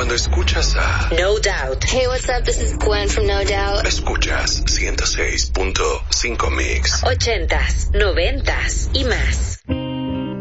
Cuando escuchas a No Doubt. Hey, what's up? This is Gwen from No Doubt. Escuchas 106.5 Mix. 80s, 90s y más.